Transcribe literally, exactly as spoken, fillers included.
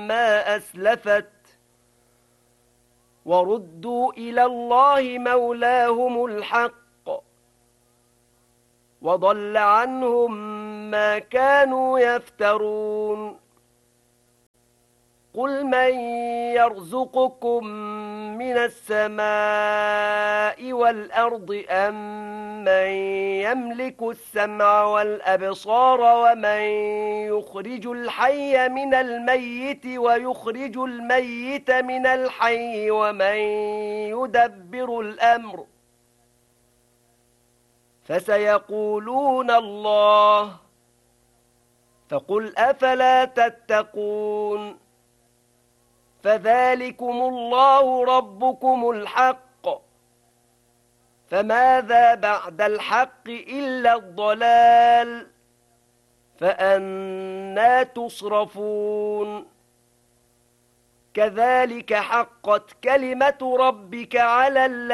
ما أسلفت وردوا إلى الله مولاهم الحق وضل عنهم ما كانوا يفترون قل من يرزقكم من السماء والأرض أم من يملك السمع والأبصار ومن يخرج الحي من الميت ويخرج الميت من الحي ومن يدبر الأمر فسيقولون الله فقل أفلا تتقون فذلكم الله ربكم الحق فماذا بعد الحق إلا الضلال فأنى تصرفون كذلك حقت كلمة ربك على الذين